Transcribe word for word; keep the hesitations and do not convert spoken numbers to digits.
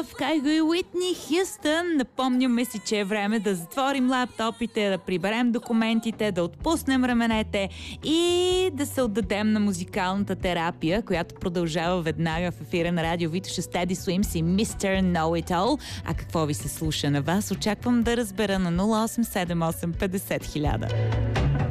Love, Кайго и Уитни Хюстън. Напомняме си, че е време да затворим лаптопите, да приберем документите, да отпуснем раменете и да се отдадем на музикалната терапия, която продължава веднага в ефира на Радио Витоша с Teddy Swims и мистер Know It All. А какво ви се слуша на вас? Очаквам да разбера на нула осем седем осем петдесет хиляда.